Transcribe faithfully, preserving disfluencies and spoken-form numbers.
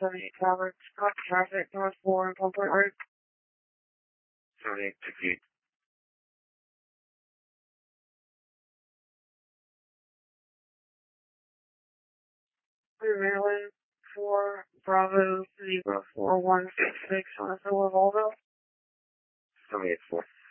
seventy-eight Tower, stop traffic, North four and Plum Point Road. seventy-eight, sixty-eight. Maryland, four, Bravo, Zebra, four one six six, on the Silver Volvo. seventy-eight, four.